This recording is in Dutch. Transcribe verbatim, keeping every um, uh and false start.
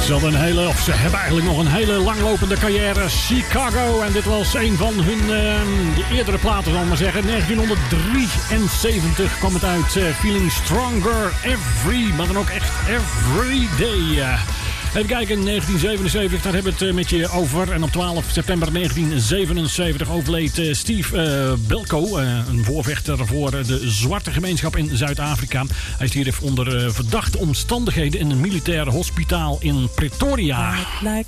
Ze hadden een hele, of ze hebben eigenlijk nog een hele langlopende carrière. Chicago. En dit was een van hun uh, de eerdere platen, zal ik maar zeggen. negentien drieënzeventig kwam het uit. Uh, Feeling Stronger Every, maar dan ook echt every day. Uh, Even kijken, negentien zevenenzeventig, daar hebben we het met je over. En op twaalf september negentien zevenenzeventig overleed uh, Steve uh, Biko, uh, een voorvechter voor de zwarte gemeenschap in Zuid-Afrika. Hij stierf onder uh, verdachte omstandigheden in een militair hospitaal in Pretoria.